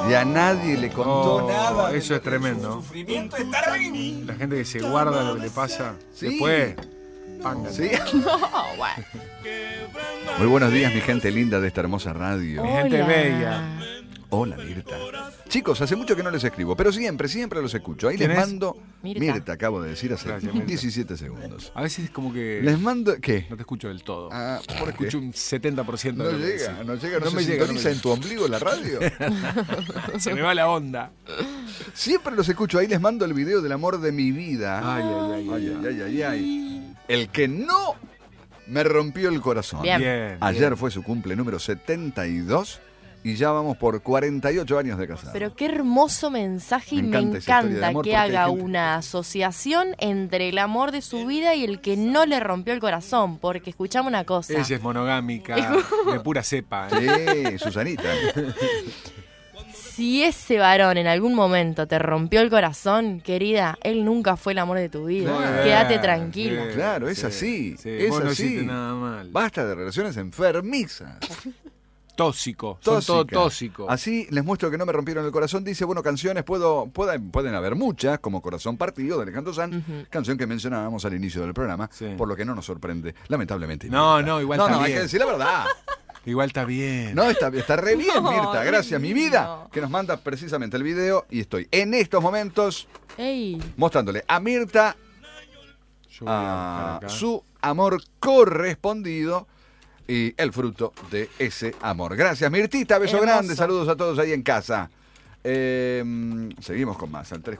Y a nadie le contó nada. Eso es tremendo. Sufrimiento es terrible. La gente que se guarda lo que le pasa. Sí. Después, panga. ¿Sí? No, bueno. Muy buenos días, mi gente linda de esta hermosa radio. Mi gente Hola. bella. Hola, Mirta. Chicos, hace mucho que no les escribo, pero siempre los escucho. Ahí ¿Quién les es? mando... Mirta. Mirta, acabo de decir hace Gracias, Mirta. 17 segundos. A veces es como que Les mando... ¿Qué? no te escucho del todo. Ah, ¿por qué? Escucho un 70% No de lo que llega, decís. no llega, no me se llega, sintoniza en tu ombligo la radio. Se me va la onda. Siempre los escucho, ahí les mando el video del amor de mi vida. Ay. El que no me rompió el corazón. Bien. Bien. Ayer fue su cumple número 72 y ya vamos por 48 años de casado. Pero qué hermoso mensaje y Me me encanta esa historia de encanta amor que porque hay haga gente- una asociación entre el amor de su vida y el que no le rompió el corazón, porque escuchamos una cosa. Ella es monogámica, de pura cepa. Sí, Susanita. Si ese varón en algún momento te rompió el corazón, querida, él nunca fue el amor de tu vida. Muy bien, Quédate tranquila. Sí, Claro, es así, es vos no así. hiciste nada mal. Basta de relaciones enfermizas. Tóxico, son todo Tóxicas. tóxico. Así les muestro que no me rompieron el corazón. Dice, bueno, canciones pueden haber muchas, como Corazón Partido de Alejandro Sanz, Ujú. canción que mencionábamos al inicio del programa, Sí. por lo que no nos sorprende, lamentablemente. No, Mirta. no, igual no, está hay bien. que decir la verdad. Igual está bien. No, está re bien, No, Mirta. Gracias, mi vida, no. que nos manda precisamente el video y estoy en estos momentos Ey, mostrándole a Mirta Yo voy a a buscar acá. su amor correspondido y el fruto de ese amor. Gracias, Mirtita. Beso Hermoso. grande. Saludos a todos ahí en casa. Seguimos con más al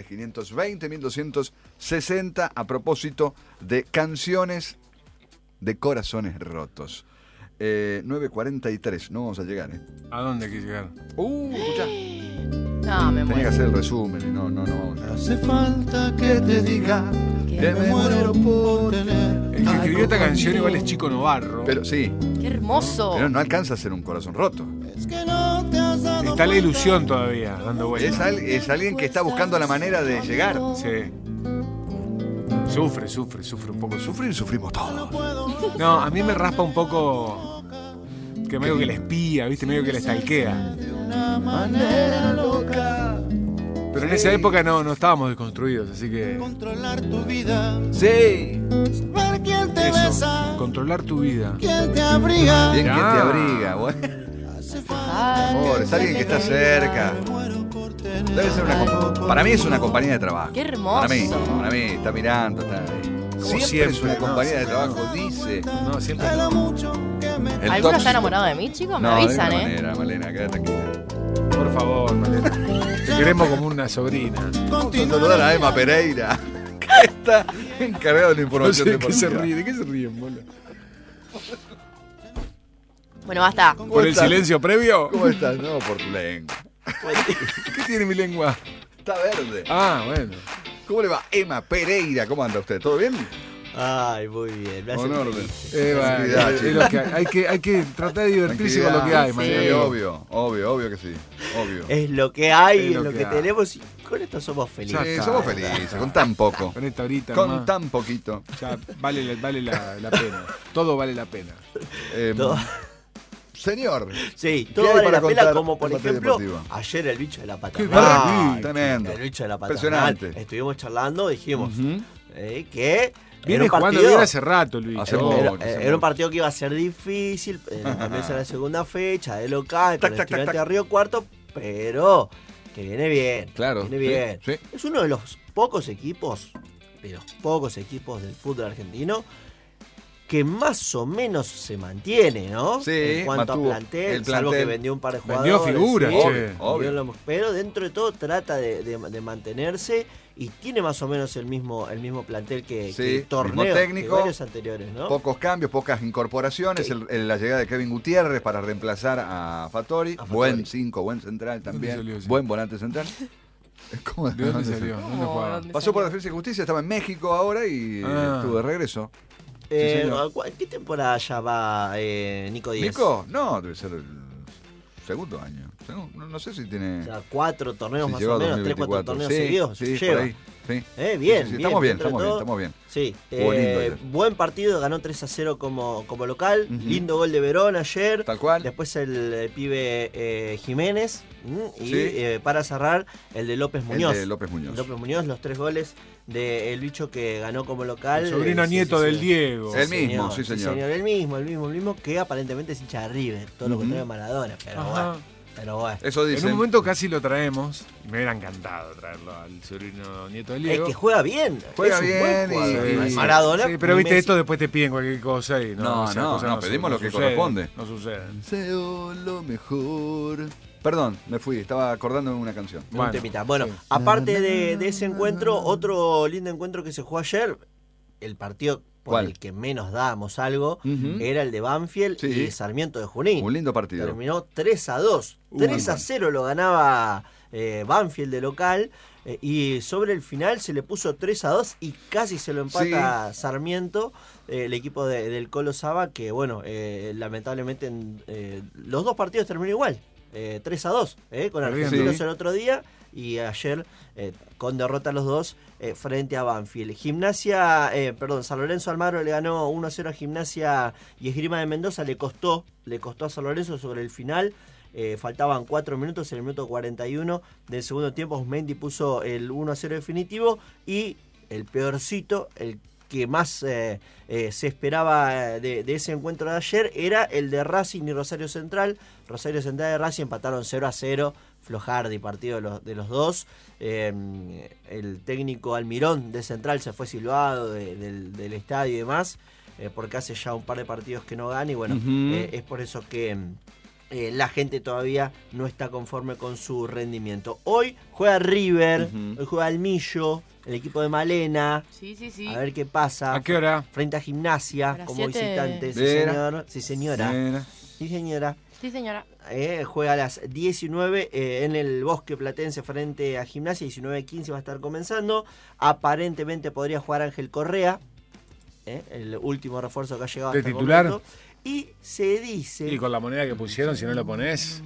343-520-1260 a propósito de canciones de corazones rotos. 9:43, no vamos a llegar, ¿eh? ¿A dónde hay que llegar? Escuchá. no, me Tenía que muero. hacer el resumen y no vamos a llegar. Hace falta que te diga Que me muero por tener. El que escribió esta canción igual es Chico Novarro. Pero sí, Qué hermoso. pero no alcanza a ser un corazón roto. Es que no te has dado Está la cuenta. ilusión todavía dando vueltas. Es alguien que está buscando la manera de llegar. Sí. Sufre un poco. Sufrir sufrimos todos. No, a mí me raspa un poco que medio que la espía, ¿viste? Medio que la stalkea. Manera loca. Pero en esa época no estábamos desconstruidos, así que... Controlar tu vida. Sí. Ver quién te Eso, besa. controlar tu vida. Quién te abriga. Bien que te Ya. abriga, bueno. Hace falta Amor, es alguien que está cerca. Debe ser para mí es una compañía de trabajo. Qué hermoso. Para mí, está mirando, está ahí. Siempre es una ¿no? compañía de trabajo, dice. No, siempre de no. lo mucho que me El ¿Alguno tóxico. está enamorado de mí, chicos? Me No, avisan, de ¿eh? ninguna manera, Malena, quédate tranquila. Por favor, Malena. Te queremos como una sobrina. Vamos a saludar a Emma Pereira, que está encargado de la No información sé de qué se deportiva. ríe, ¿de qué se ríen, boludo? Bueno, basta. ¿Por el estás? silencio previo? ¿Cómo estás? No, por tu lengua. ¿Qué tiene mi lengua? Está verde. Ah, bueno. ¿Cómo le va? Emma Pereira, ¿cómo anda usted? ¿Todo bien? Ay, muy bien. Me hace Con orden. feliz. Bueno, Tranquilidad, es chicos. lo que hay que tratar de divertirse con lo que hay, Sí. Malena. Sí, obvio que sí. Obvio. Es lo que hay, Es es lo lo que que hay. tenemos y con esto somos Sí, felices. está. somos felices, con tan poco. Con esta ahorita Con nomás, tan poquito. ya vale la pena. Todo vale la pena. Todo- Señor, Sí, ¿Qué todo hay vale para la pena, contar como por en materia ejemplo, deportiva? ayer el bicho de la Qué paternal. Ay, tremendo. El bicho de la Impresionante. paternal. Estuvimos charlando, dijimos Ujú. Que Viene era un jugando partido- bien hace rato, Luis. Hace Oh, poco. Era un partido que iba a ser difícil, comienza la segunda fecha de local, Tac, con tac, Estudiantes tac, de Río Cuarto, pero que viene bien. Claro, Viene sí, bien. sí. Es uno de los pocos equipos del fútbol argentino que más o menos se mantiene, ¿no? Sí, en cuanto mantuvo a plantel, el salvo plantel. que vendió un par de Vendió jugadores. figuras, sí, che. Obvio. pero dentro de todo trata de mantenerse y tiene más o menos el mismo plantel que Sí, el torneo, mismo técnico, que varios anteriores, ¿no? Pocos cambios, pocas incorporaciones. Sí. La llegada de Kevin Gutiérrez para reemplazar a Fattori. A Fattori. Buen 5, buen central también. salió ese? Buen volante central. ¿Cómo ¿De dónde salió? ¿Dónde jugaba? ¿Dónde Pasó por salió? Defensa y Justicia, estaba en México ahora y Ah. estuvo de regreso. señor. ¿Qué temporada ya va Nico Díaz? ¿Nico? No, debe ser el segundo año. No sé si tiene... O sea, 4 torneos si más llegó o a menos, 3, 4 2024. torneos Sí, seguidos. sí, lleva. por ahí. Sí. Bien, Sí, bien. estamos bien, dentro de todo. estamos bien. Sí, Jugó lindo ayer. buen partido, ganó 3-0 como local. Ujú. Lindo gol de Verón ayer. Tal cual. Después el pibe Jiménez. Y Sí. para cerrar, el de López Muñoz. El de López Muñoz. López Muñoz, los 3 goles del bicho que ganó como local. El sobrino Sí, nieto sí, del sí. Diego. El mismo, sí, señor. El mismo, que aparentemente es hincha de River. Todo lo Ujú. contrario de Maradona. Ajá. Pero bueno. Eso En dicen. un momento casi lo traemos. Me hubiera encantado traerlo al sobrino nieto del Es Diego. que juega bien. Juega es un bien buen jugador. y- No es Maradona. Sí, pero viste Messi. esto, después te piden cualquier cosa y No, esas no, cosas no, pedimos lo que suceden, corresponde. No sucede. Deseo lo mejor. Perdón, me fui, estaba acordando de una canción. Un Bueno, temita. Bueno, sí. aparte de ese encuentro, otro lindo encuentro que se jugó ayer, el partido por ¿Cuál? el que menos dábamos algo, Ujú. era el de Banfield Sí. y Sarmiento de Junín. Un lindo partido. Terminó 3-2. Muy 3-0 lo ganaba Banfield de local. Y sobre el final se le puso 3-2 y casi se lo empata Sarmiento, el equipo del Colo Saba, que bueno, lamentablemente los dos partidos terminó igual. 3-2, con Argentinos Sí. el otro día y ayer con derrota los dos frente a Banfield. San Lorenzo Almagro le ganó 1-0 a Gimnasia y Esgrima de Mendoza le costó a San Lorenzo sobre el final. Faltaban 4 minutos, en el minuto 41 del segundo tiempo Osmendi puso el 1-0 definitivo y el peorcito, el que más se esperaba de ese encuentro de ayer era el de Racing y Rosario Central. Rosario Central y Racing empataron 0-0, flojardi partido de los dos. El técnico Almirón de Central se fue silbado del estadio y demás, porque hace ya un par de partidos que no gana y bueno, Ujú. es por eso que la gente todavía no está conforme con su rendimiento. Hoy juega River, Ujú. hoy juega el Millo, el equipo de Malena. Sí, sí, sí. A ver qué pasa. ¿A qué hora? Frente a Gimnasia, A las como 7. visitante. Sí, Vera. señor. Sí, señora. Mira. Sí, señora. Sí, señora. Juega a las 19 en el Bosque Platense frente a Gimnasia. 19:15 va a estar comenzando. Aparentemente podría jugar Ángel Correa, el último refuerzo que ha llegado ¿De hasta el titular? momento. Y se dice... Y con la moneda que pusieron, si no lo pones,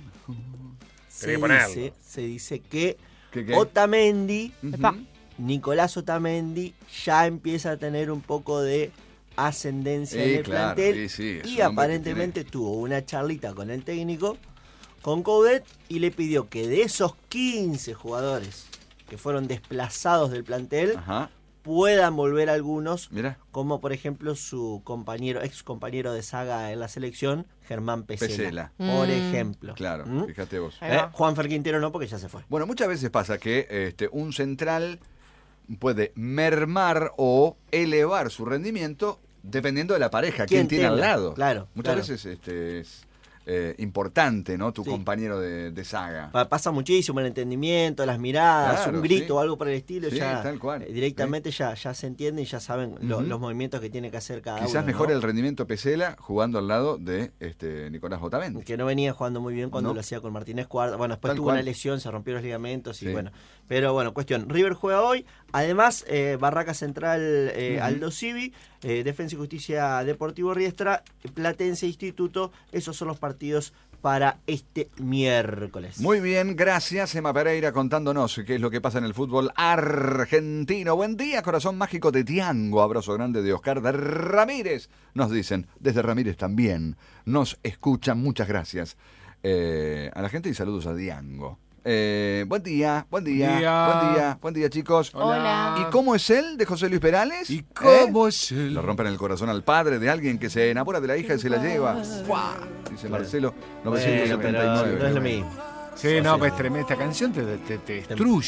se que ponerlo. dice que ¿Qué? Otamendi, Ujú. Epa. Nicolás Otamendi, ya empieza a tener un poco de ascendencia Sí, en el claro, plantel. sí, es un Y hombre que aparentemente tuvo una charlita con el técnico, con Coudet, y le pidió que de esos 15 jugadores que fueron desplazados del plantel, Ajá, puedan volver algunos, mira. como por ejemplo su ex compañero de saga en la selección, Germán Pesela. Pesela. Por Mm. ejemplo. Claro, ¿Mm? fíjate vos. Ahí va. Juan Quintero no, porque ya se fue. Bueno, muchas veces pasa que un central puede mermar o elevar su rendimiento dependiendo de la pareja, quién tiene al tenga. lado. Claro, Muchas claro. veces es importante, ¿no? Tu Sí. compañero de saga. Pasa muchísimo el entendimiento, las miradas, Claro, un grito sí. o algo por el estilo, Sí, ya tal cual. directamente ya se entiende y ya saben Ujú. los movimientos que tiene que hacer cada uno. Quizás mejore ¿no? el rendimiento Pesela jugando al lado de Nicolás Otamendi. Que no venía jugando muy bien cuando No. lo hacía con Martínez Cuarta. Bueno, después Tal tuvo cual. una lesión, se rompió los ligamentos y Sí. bueno. Pero bueno, cuestión. River juega hoy. Además, Barraca Central, Ujú. Aldo Civi, Defensa y Justicia Deportivo Riestra, Platense Instituto. Esos son los partidos para este miércoles. Muy bien, gracias Emma Pereira contándonos qué es lo que pasa en el fútbol argentino. Buen día, corazón mágico de Tiango. Abrazo grande de Oscar de Ramírez. Nos dicen, desde Ramírez también. Nos escuchan, muchas gracias a la gente y saludos a Tiango. Buen día, buen día, Buen día. buen día, buen día chicos. Hola. ¿Y cómo es él de José Luis Perales? ¿Y cómo es Le el...? rompen el corazón al padre de alguien que se enamora de la hija y se la lleva. ¡Fua! Dice Marcelo Bueno, pero 979. no es lo mismo. Sí, no, pues tremenda. Esta canción te destruye.